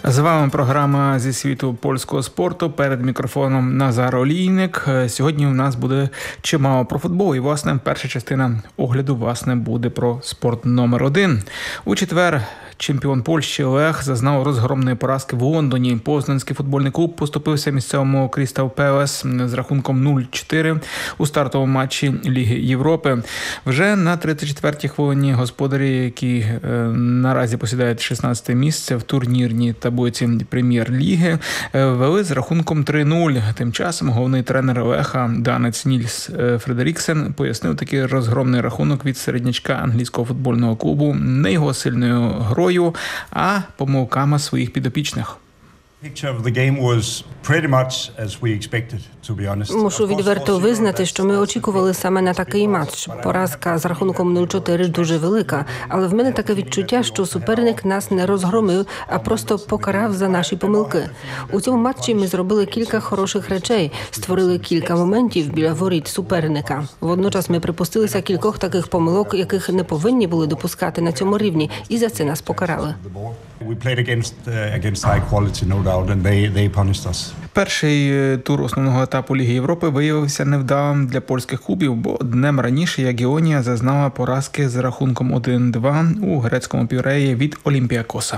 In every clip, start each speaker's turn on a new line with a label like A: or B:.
A: З вами програма зі світу польського спорту. Перед мікрофоном Назар Олійник. Сьогодні у нас буде чимало про футбол. І, власне, перша частина огляду, буде про спорт номер 1. У четвер чемпіон Польщі Лех зазнав розгромної поразки в Лондоні. Познанський футбольний клуб поступився місцевому Крістал Пелес з рахунком 0-4 у стартовому матчі Ліги Європи. Вже на 34-й хвилині господарі, які наразі посідають 16-те місце в турнірній таблиці Прем'єр-ліги, вели з рахунком 3-0. Тим часом головний тренер Леха данець Нільс Фредеріксен пояснив такий розгромний рахунок від середнячка англійського футбольного клубу не його сильною грою, а помилками своїх підопічних.
B: Мушу відверто визнати, що ми очікували саме на такий матч. Поразка з рахунком 0-4 дуже велика, але в мене таке відчуття, що суперник нас не розгромив, а просто покарав за наші помилки. У цьому матчі ми зробили кілька хороших речей, створили кілька моментів біля воріт суперника. Водночас ми припустилися кількох таких помилок, яких не повинні були допускати на цьому рівні, і за це нас покарали.
A: Перший тур основного етапу Ліги Європи виявився невдалим для польських клубів, бо днем раніше Ягіонія зазнала поразки з рахунком 1-2 у грецькому Піреї від Олімпіакоса.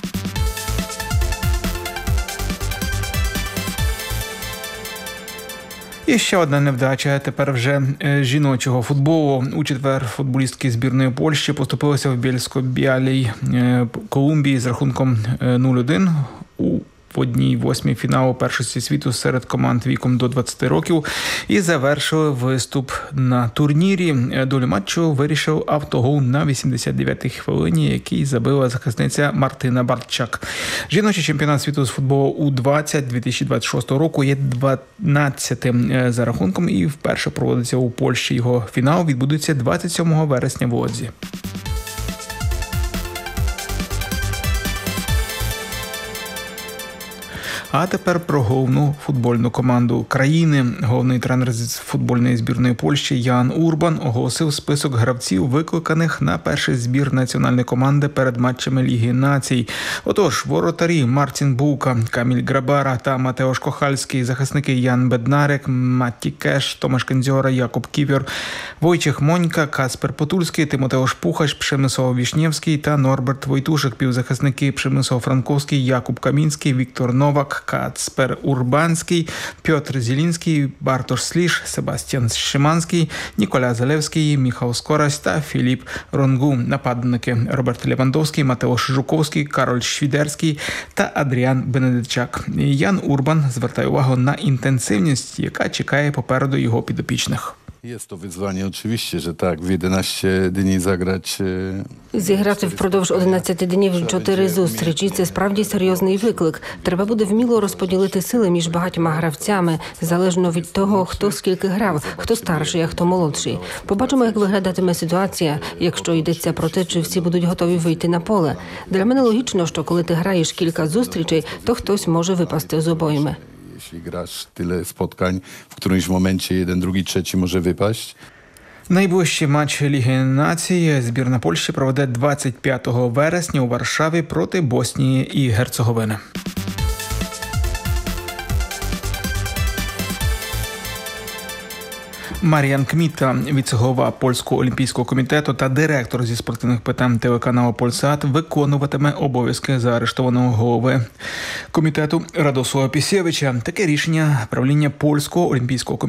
A: І ще одна невдача тепер вже жіночого футболу. У четвер футболістки збірної Польщі поступилися в Бєльсько-Бялій Колумбії з рахунком 0-1 у 1/8 фіналу першості світу серед команд віком до 20 років і завершили виступ на турнірі. Долю матчу вирішив автогол на 89-й хвилині, який забила захисниця Мартина Бартчак. Жіночий чемпіонат світу з футболу У-20 2026 року є 12-тим за рахунком і вперше проводиться у Польщі. Його фінал відбудеться 27 вересня в Лодзі. А тепер про головну футбольну команду країни. Головний тренер з футбольної збірної Польщі Ян Урбан оголосив список гравців, викликаних на перший збір національної команди перед матчами Ліги націй. Отож, воротарі Мартін Булка, Каміль Грабара та Матеош Кохальський, захисники Ян Беднарек, Матті Кеш, Томаш Кендзьора, Якуб Ківер, Войчех Монька, Каспер Потульський, Тимотеош Пухаш, Пшемислав Вішнєвський та Норберт Войтушек, півзахисники Пшемислав Франковський, Якуб Камінський, Віктор Новак, Кацпер Урбанський, Пьотр Зілінський, Бартош Сліш, Себастьян Шиманський, Ніколя Залевський, Міхал Скорась та Філіп Ронгу. Нападники Роберт Левандовський, Матеош Жуковський, Кароль Швідерський та Адріан Бенедичак. Ян Урбан звертає увагу на інтенсивність, яка чекає попереду його підопічних.
C: Jest to wyzwanie oczywiście, że tak, w 11 dni zagrać.
B: Зіграти впродовж 11 днів 4 зустрічі – це справді серйозний виклик. Треба буде вміло розподілити сили між багатьма гравцями, залежно від того, хто скільки грав, хто старший, а хто молодший. Побачимо, як виглядатиме ситуація, якщо йдеться про те, чи всі будуть готові вийти на поле. Для мене логічно, що коли ти граєш кілька зустрічей, то хтось може випасти з обойми.
C: Jeśli grasz tyle spotkań, w którymś momencie jeden, drugi, trzeci może wypaść.
A: Найближчий матч Ліги націй збірна Польщі проведе 25 вересня у Варшаві проти Боснії і Герцеговини. Мар'ян Кміта, віце-голова Польського олімпійського комітету та директор зі спортивних питань телеканалу Польсат, виконуватиме обов'язки заарештованого голови комітету Радослава Пісєвича. Таке рішення правління Польського олімпійського комітету